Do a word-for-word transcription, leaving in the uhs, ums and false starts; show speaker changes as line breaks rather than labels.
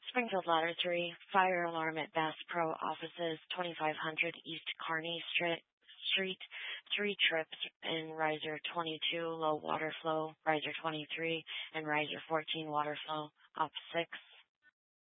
Springfield Ladder three, fire alarm at Bass Pro offices, twenty-five hundred East Kearney Street. Street, three trips in riser twenty-two, low water flow, riser twenty-three, and riser fourteen water flow, op six.